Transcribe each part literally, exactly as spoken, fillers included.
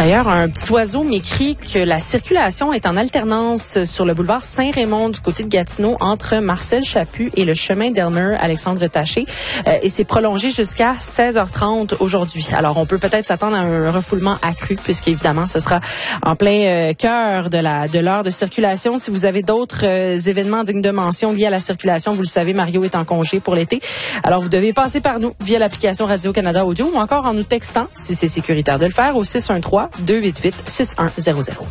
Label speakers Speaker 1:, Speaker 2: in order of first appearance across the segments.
Speaker 1: D'ailleurs, un petit oiseau m'écrit que la circulation est en alternance sur le boulevard Saint-Raymond du côté de Gatineau entre Marcel Chaput et le chemin d'Elmer Alexandre Taché. Euh, et c'est prolongé jusqu'à seize heures trente aujourd'hui. Alors, on peut peut-être s'attendre à un refoulement accru puisqu'évidemment, ce sera en plein euh, cœur de la de l'heure de circulation. Si vous avez d'autres euh, événements dignes de mention liés à la circulation, vous le savez, Mario est en congé pour l'été. Alors, vous devez passer par nous via l'application Radio-Canada Audio ou encore en nous textant, si c'est sécuritaire de le faire, au six un trois, deux huit huit, six un zéro zéro.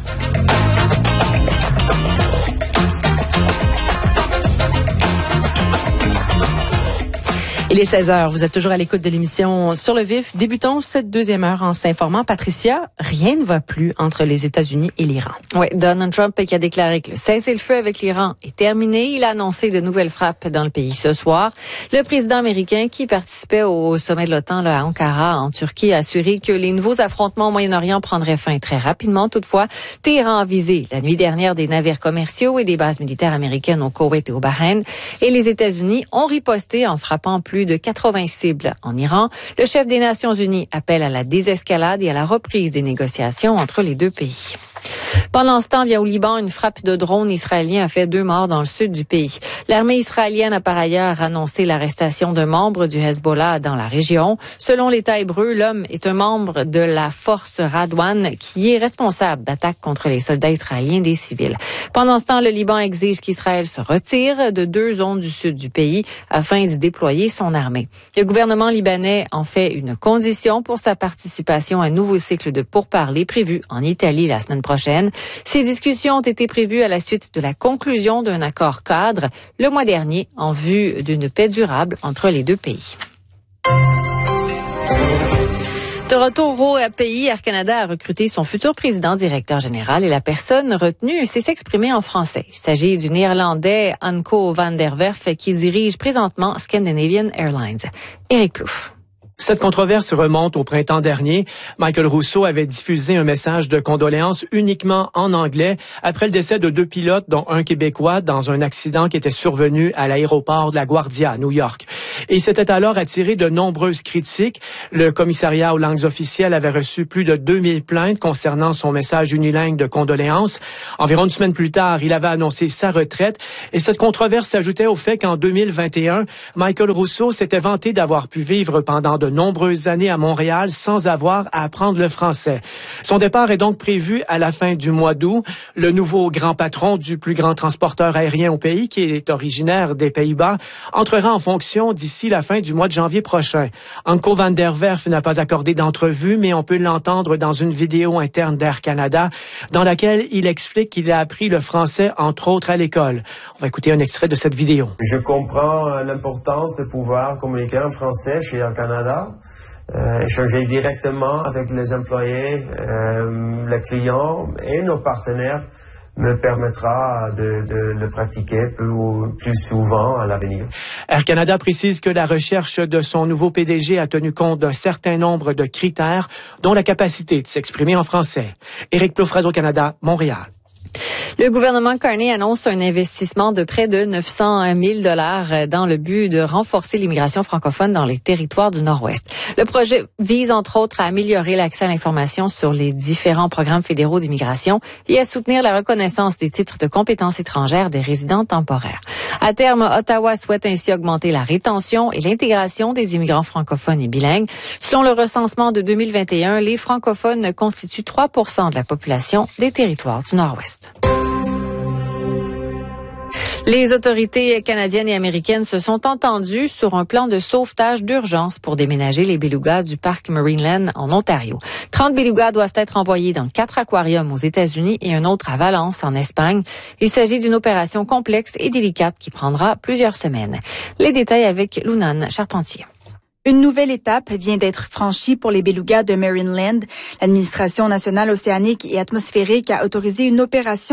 Speaker 1: Il est seize heures. Vous êtes toujours à l'écoute de l'émission Sur le vif. Débutons cette deuxième heure en s'informant. Patricia, rien ne va plus entre les États-Unis et l'Iran.
Speaker 2: Oui, Donald Trump qui a déclaré que le cessez-le-feu avec l'Iran est terminé. Il a annoncé de nouvelles frappes dans le pays ce soir. Le président américain qui participait au sommet de l'OTAN là, à Ankara, en Turquie, a assuré que les nouveaux affrontements au Moyen-Orient prendraient fin très rapidement. Toutefois, Téhéran a visé la nuit dernière des navires commerciaux et des bases militaires américaines au Koweït et au Bahreïn. Et les États-Unis ont riposté en frappant plus de quatre-vingts cibles en Iran. Le chef des Nations Unies appelle à la désescalade et à la reprise des négociations entre les deux pays. Pendant ce temps, bien au Liban, une frappe de drone israélien a fait deux morts dans le sud du pays. L'armée israélienne a par ailleurs annoncé l'arrestation d'un membre du Hezbollah dans la région. Selon l'État hébreu, l'homme est un membre de la force Radwan qui est responsable d'attaques contre les soldats israéliens des civils. Pendant ce temps, le Liban exige qu'Israël se retire de deux zones du sud du pays afin d'y déployer son armée. Le gouvernement libanais en fait une condition pour sa participation à un nouveau cycle de pourparlers prévu en Italie la semaine prochaine. Ces discussions ont été prévues à la suite de la conclusion d'un accord cadre le mois dernier en vue d'une paix durable entre les deux pays. De retour au pays, Air Canada a recruté son futur président directeur général et la personne retenue s'est s'exprimer en français. Il s'agit du Néerlandais Anko van der Werf qui dirige présentement Scandinavian Airlines. Éric Plouffe.
Speaker 3: Cette controverse remonte au printemps dernier. Michael Rousseau avait diffusé un message de condoléances uniquement en anglais après le décès de deux pilotes, dont un Québécois, dans un accident qui était survenu à l'aéroport de LaGuardia, à New York. Et il s'était alors attiré de nombreuses critiques. Le commissariat aux langues officielles avait reçu plus de deux mille plaintes concernant son message unilingue de condoléances. Environ une semaine plus tard, il avait annoncé sa retraite. Et cette controverse s'ajoutait au fait qu'en deux mille vingt et un, Michael Rousseau s'était vanté d'avoir pu vivre pendant de nombreuses années à Montréal sans avoir à apprendre le français. Son départ est donc prévu à la fin du mois d'août. Le nouveau grand patron du plus grand transporteur aérien au pays, qui est originaire des Pays-Bas, entrera en fonction d'ici la fin du mois de janvier prochain. Anko van der Werf n'a pas accordé d'entrevue, mais on peut l'entendre dans une vidéo interne d'Air Canada, dans laquelle il explique qu'il a appris le français, entre autres, à l'école. On va écouter un extrait de cette vidéo.
Speaker 4: Je comprends l'importance de pouvoir communiquer en français chez Air Canada. Euh, échanger directement avec les employés, euh, les clients et nos partenaires me permettra de, de le pratiquer plus, plus souvent à l'avenir.
Speaker 3: Air Canada précise que la recherche de son nouveau P D G a tenu compte d'un certain nombre de critères, dont la capacité de s'exprimer en français. Éric Plouffe, Radio-Canada, Montréal.
Speaker 2: Le gouvernement Carney annonce un investissement de près de neuf cent mille dollars dans le but de renforcer l'immigration francophone dans les territoires du Nord-Ouest. Le projet vise entre autres à améliorer l'accès à l'information sur les différents programmes fédéraux d'immigration et à soutenir la reconnaissance des titres de compétences étrangères des résidents temporaires. À terme, Ottawa souhaite ainsi augmenter la rétention et l'intégration des immigrants francophones et bilingues. Selon le recensement de deux mille vingt et un, les francophones constituent trois pour cent de la population des territoires du Nord-Ouest. Les autorités canadiennes et américaines se sont entendues sur un plan de sauvetage d'urgence pour déménager les belugas du parc Marineland en Ontario. trente belugas doivent être envoyés dans quatre aquariums aux États-Unis et un autre à Valence, en Espagne. Il s'agit d'une opération complexe et délicate qui prendra plusieurs semaines. Les détails avec Lunane Charpentier.
Speaker 5: Une nouvelle étape vient d'être franchie pour les belugas de Marineland. L'administration nationale océanique et atmosphérique a autorisé une opération